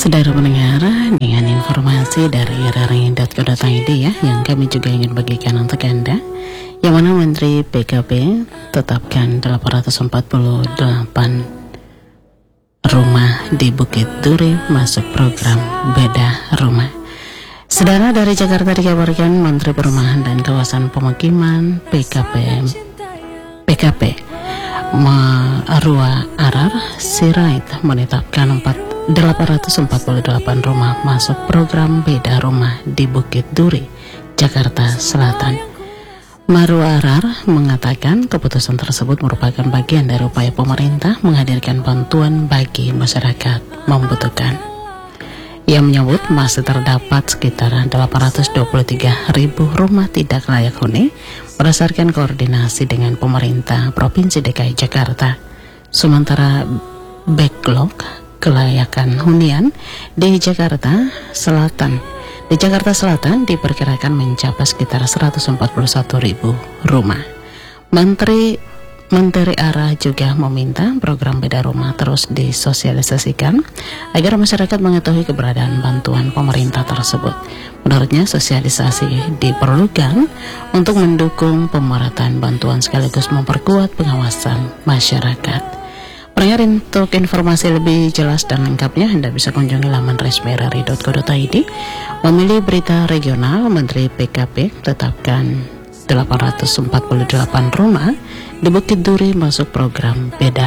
Saudara pendengar, dengan informasi dari rri.co.id ya, yang kami juga ingin bagikan untuk Anda, yang mana Menteri PKP tetapkan 848 rumah di Bukit Duri masuk program Beda Rumah. Saudara, dari Jakarta dikabarkan Menteri Perumahan dan Kawasan Pemukiman PKP Marua Arar Sirait menetapkan 848 rumah masuk program Beda Rumah di Bukit Duri, Jakarta Selatan. Marua Arar mengatakan keputusan tersebut merupakan bagian dari upaya pemerintah menghadirkan bantuan bagi masyarakat membutuhkan. Ia menyebut masih terdapat sekitar 823.000 rumah tidak layak huni berdasarkan koordinasi dengan pemerintah Provinsi DKI Jakarta. Sementara backlog kelayakan hunian di Jakarta Selatan diperkirakan mencapai sekitar 141.000 rumah. Menteri Ara juga meminta program Beda Rumah terus disosialisasikan agar masyarakat mengetahui keberadaan bantuan pemerintah tersebut. Menurutnya, sosialisasi diperlukan untuk mendukung pemerataan bantuan sekaligus memperkuat pengawasan masyarakat. Pendengar, untuk informasi lebih jelas dan lengkapnya Anda bisa kunjungi laman resmi rri.co.id. Memilih berita regional, Menteri PKP tetapkan 848 rumah di Bukit Duri masuk program Beda